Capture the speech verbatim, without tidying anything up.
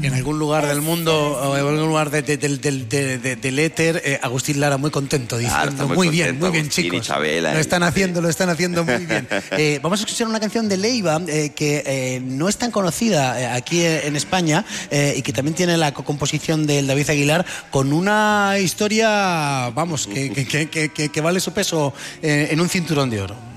en algún lugar del mundo o en algún lugar de, de, de, de, de, de, del éter, eh, Agustín Lara muy contento diciendo, claro, muy, muy contento, bien, muy bien Agustín chicos, Isabela, lo están y... haciendo, lo están haciendo muy bien. Eh, vamos a escuchar una canción de Leiva eh, que eh, no es tan conocida eh, aquí en España eh, y que también tiene la composición del David Aguilar, con una historia, vamos, que, que, que, que, que vale su peso eh, en un cinturón de oro.